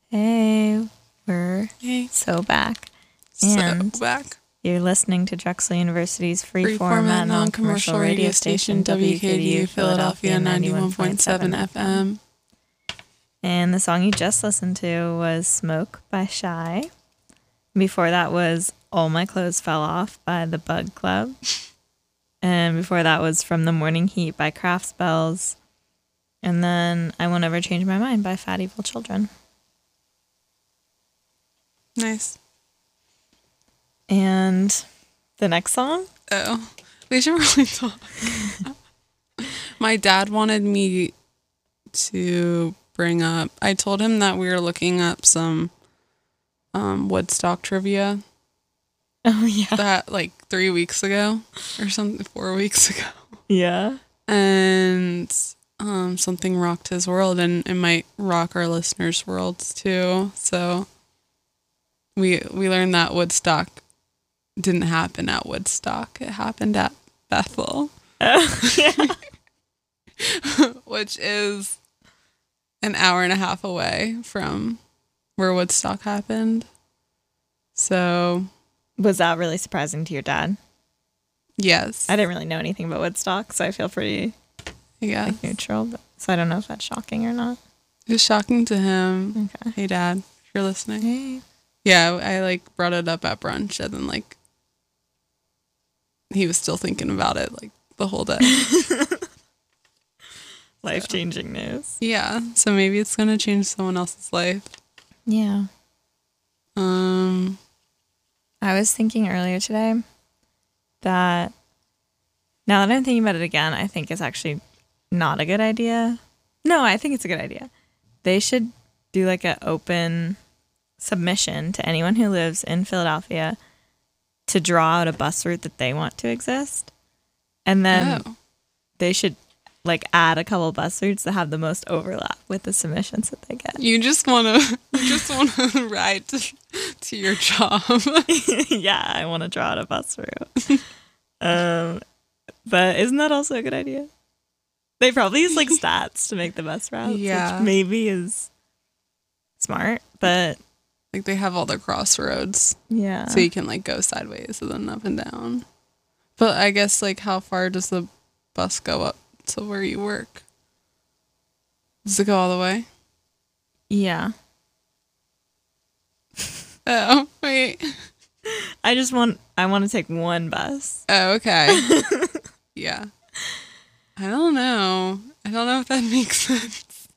Hey, we're so back. And so back. You're listening to Drexel University's free Free format non-commercial radio station WKDU Philadelphia 91.7 FM. And the song you just listened to was Smoke by Shy. Before that was All My Clothes Fell Off by The Bug Club. And before that was From the Morning Heat by Craft Spells. And then I Won't Ever Change My Mind by Fat Evil Children. Nice. And the next song? Oh, we should really talk. My dad wanted me to bring up, I told him that we were looking up some Woodstock trivia. Oh, yeah. That like 3 weeks ago or something, 4 weeks ago. Yeah. And something rocked his world, and it might rock our listeners' worlds too. So we learned that Woodstock didn't happen at Woodstock. It happened at Bethel. Oh, yeah. Which is an hour and a half away from where Woodstock happened. So Was that really surprising to your dad? yes. I didn't really know anything about Woodstock, so I feel pretty neutral. But, so I don't know if that's shocking or not. It was shocking to him. Okay. Hey, Dad, if you're listening. Hey. Yeah, I like brought it up at brunch, and then like he was still thinking about it like the whole day. Life-changing news. Yeah, so maybe it's gonna change someone else's life. Yeah. I was thinking earlier today that now that I'm thinking about it again, I think it's actually not a good idea. No, I think it's a good idea. They should do like an open submission to anyone who lives in Philadelphia to draw out a bus route that they want to exist. And then they should like add a couple bus routes that have the most overlap with the submissions that they get. You just wanna ride to your job. Yeah, I want to draw out a bus route. But isn't that also a good idea? They probably use like stats to make the bus routes, Yeah. which maybe is smart, but Like they have all the crossroads, yeah. so you can like go sideways and then up and down. But I guess like how far does the bus go up to where you work? Does it go all the way? Yeah. Oh, wait. I want to take one bus. Oh, okay. Yeah. I don't know if that makes sense.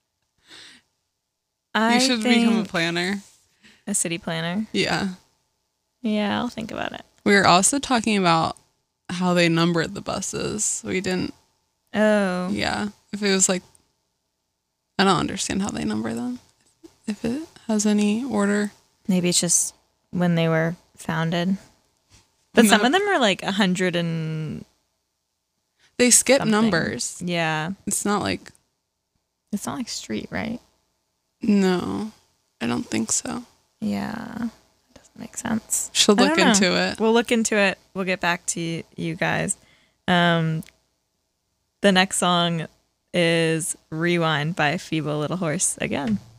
I You should think become a planner. a city planner. Yeah. Yeah, I'll think about it. We were also talking about how they numbered the buses. We didn't. Oh. Yeah. If it was like, I don't understand how they number them. If it has any order. Maybe it's just when they were founded. But some of them are like 100 and They skip something. numbers. Yeah. It's not like. It's not like street, right? No, I don't think so. Yeah. That doesn't make sense. Should I look don't know. into it. We'll look into it. We'll get back to you guys. The next song is Rewind by Feeble Little Horse again.